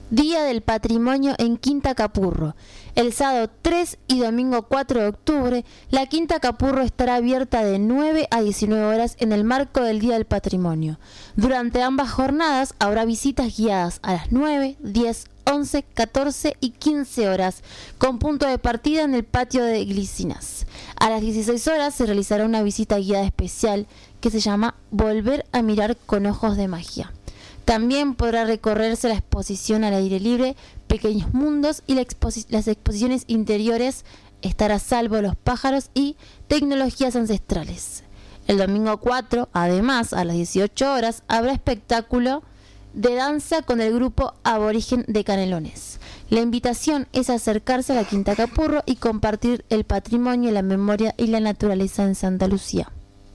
Día del Patrimonio en Quinta Capurro. El sábado 3 y domingo 4 de octubre, la Quinta Capurro estará abierta de 9 a 19 horas en el marco del Día del Patrimonio. Durante ambas jornadas habrá visitas guiadas a las 9, 10, 11, 14 y 15 horas, con punto de partida en el patio de Glicinas. A las 16 horas se realizará una visita guiada especial que se llama Volver a mirar con ojos de magia. También podrá recorrerse la exposición al aire libre, Pequeños Mundos y las exposiciones interiores, Estar a salvo los pájaros y Tecnologías ancestrales. El domingo 4, además, a las 18 horas, habrá espectáculo de danza con el grupo Aborigen de Canelones. La invitación es acercarse a la Quinta Capurro y compartir el patrimonio, la memoria y la naturaleza en Santa Lucía.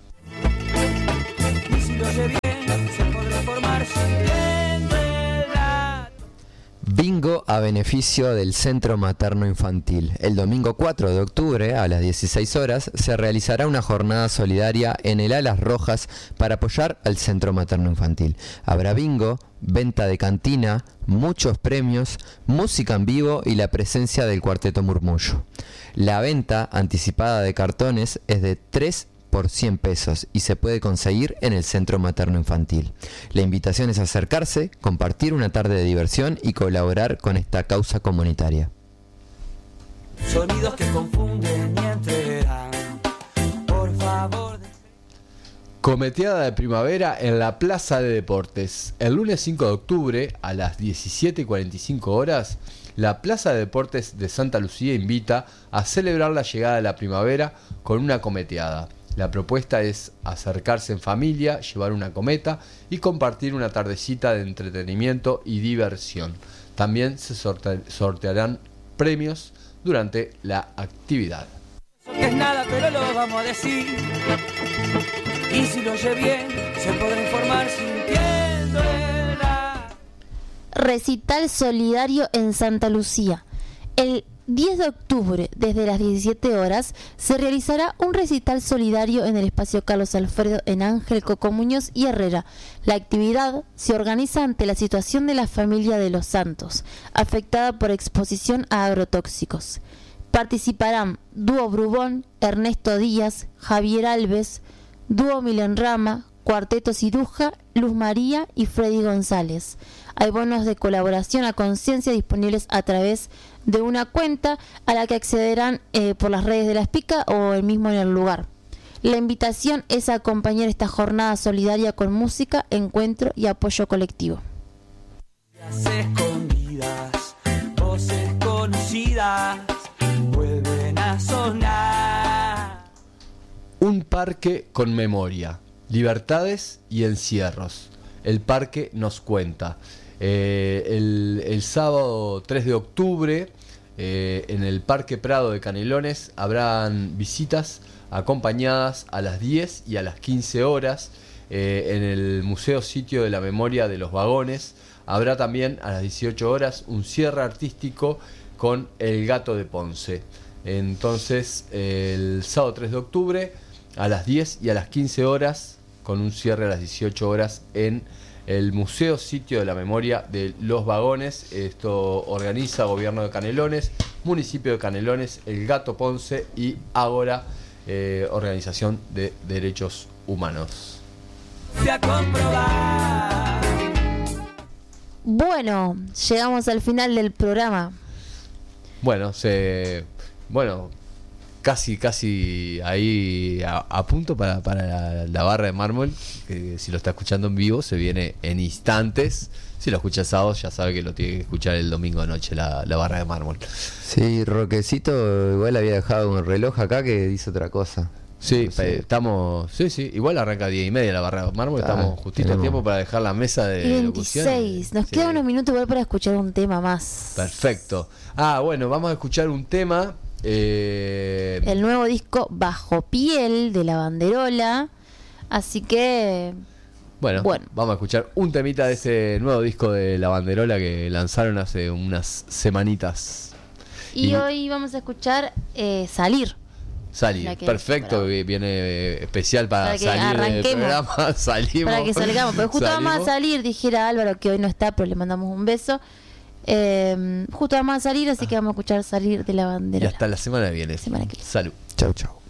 Y si lo oye bien, se podrá formar sin verdad. Bingo a beneficio del Centro Materno Infantil. El domingo 4 de octubre a las 16 horas se realizará una jornada solidaria en el Alas Rojas para apoyar al Centro Materno Infantil. Habrá bingo, venta de cantina, muchos premios, música en vivo y la presencia del Cuarteto Murmullo. La venta anticipada de cartones es de 3 por 100 pesos y se puede conseguir en el Centro Materno Infantil. La invitación es acercarse, compartir una tarde de diversión y colaborar con esta causa comunitaria. Sonidos que confunden y entregan. Por favor. Cometeada de primavera en la Plaza de Deportes. El lunes 5 de octubre a las 17:45 horas, la Plaza de Deportes de Santa Lucía invita a celebrar la llegada de la primavera con una cometeada. La propuesta es acercarse en familia, llevar una cometa y compartir una tardecita de entretenimiento y diversión. También se sortearán premios durante la actividad. Eso que es nada, pero lo vamos a decir. Y si lo oye bien, se podrá informar sintiendo el Recital solidario en Santa Lucía. El 10 de octubre, desde las 17 horas, se realizará un recital solidario en el espacio Carlos Alfredo en Ángel, Coco Muñoz y Herrera. La actividad se organiza ante la situación de la familia de los Santos, afectada por exposición a agrotóxicos. Participarán Dúo Brubón, Ernesto Díaz, Javier Alves, Dúo Milenrama, Cuarteto Ciruja, Luz María y Freddy González. Hay bonos de colaboración a conciencia disponibles a través de una cuenta a la que accederán por las redes de la Espica o el mismo en el lugar. La invitación es a acompañar esta jornada solidaria con música, encuentro y apoyo colectivo. Las escondidas, voces conocidas, vuelven a sonar. Un parque con memoria, libertades y encierros. El parque nos cuenta. El sábado 3 de octubre en el Parque Prado de Canelones habrán visitas acompañadas a las 10 y a las 15 horas en el Museo Sitio de la Memoria de los Vagones. Habrá también a las 18 horas un cierre artístico con El Gato de Ponce. Entonces el sábado 3 de octubre a las 10 y a las 15 horas con un cierre a las 18 horas en el Museo Sitio de la Memoria de los Vagones. Esto organiza Gobierno de Canelones, Municipio de Canelones, El Gato Ponce y Ágora, Organización de Derechos Humanos. A comprobar. Bueno, llegamos al final del programa. Casi ahí a punto para la barra de mármol, que si lo está escuchando en vivo se viene en instantes. Si lo escucha sábado ya sabe que lo tiene que escuchar el domingo de noche, la barra de mármol. Sí, Roquecito igual había dejado un reloj acá que dice otra cosa. Sí, No sé. estamos. Sí, igual arranca a 10:30 la barra de mármol. Claro, Estamos justito a tenemos tiempo para dejar la mesa de Y locución. 26. Nos Sí. quedan unos minutos igual para escuchar un tema más. Perfecto. Bueno, vamos a escuchar un tema. El nuevo disco Bajo Piel de La Banderola. Así que Bueno, vamos a escuchar un temita de ese nuevo disco de La Banderola que lanzaron hace unas semanitas. Y hoy vamos a escuchar Salir. Salir, perfecto, viene especial para que salir del arranquemos. programa, salimos. Para que salgamos, pero justo vamos a salimos. salir, dijera Álvaro que hoy no está, pero le mandamos un beso. Justo vamos a salir, así que vamos a escuchar Salir de la Y Bandera. hasta la semana que viene. Semana que viene. Salud. Chau, chau.